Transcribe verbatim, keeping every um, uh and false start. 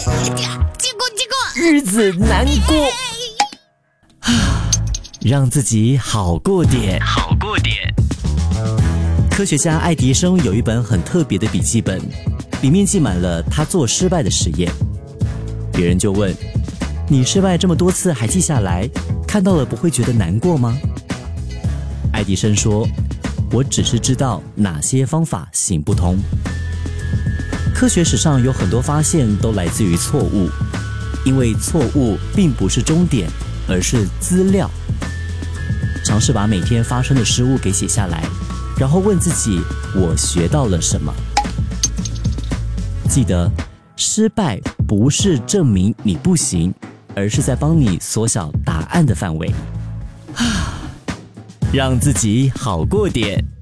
结果结果日子难过，让自己好过点，好过点。科学家爱迪生有一本很特别的笔记本，里面记满了他做失败的实验。别人就问：你失败这么多次还记下来，看到了不会觉得难过吗？爱迪生说：我只是知道哪些方法行不通。科学史上有很多发现都来自于错误，因为错误并不是终点，而是资料。尝试把每天发生的失误给写下来，然后问自己：我学到了什么？记得，失败不是证明你不行，而是在帮你缩小答案的范围。让自己好过点。